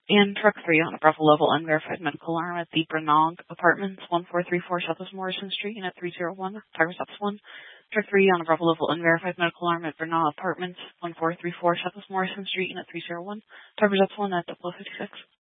And truck 3 on a Bravo level unverified medical alarm at the Brennog Apartments, 1434 Southwest Morrison Street, Unit 301, Tiger Stops 1. Truck 3 on a Bravo level unverified medical alarm at Brennog Apartments, 1434 Southwest Morrison Street, Unit 301, Tiger Stops 1 at 0056.